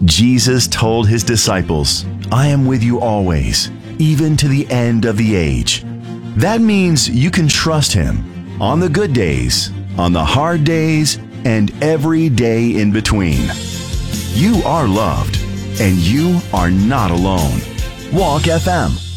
Jesus told his disciples, "I am with you always, even to the end of the age." That means you can trust him on the good days, on the hard days, and every day in between. You are loved, and you are not alone. Walk FM.